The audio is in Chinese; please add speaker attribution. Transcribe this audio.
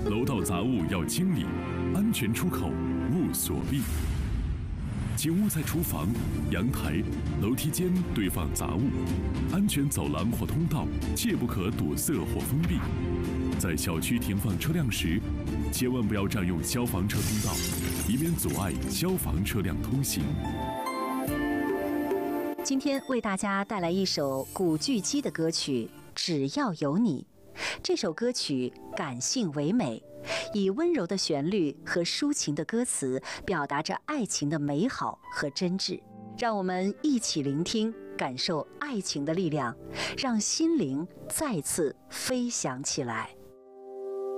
Speaker 1: 楼道杂物要清理，安全出口勿锁闭。请勿在厨房、阳台、楼梯间堆放杂物，安全走廊或通道切不可堵塞或封闭。在小区停放车辆时，千万不要占用消防车通道，以免阻碍消防车辆通行。
Speaker 2: 今天为大家带来一首古巨基的歌曲《只要有你》。这首歌曲感性唯美，以温柔的旋律和抒情的歌词，表达着爱情的美好和真挚。让我们一起聆听，感受爱情的力量，让心灵再次飞翔起来。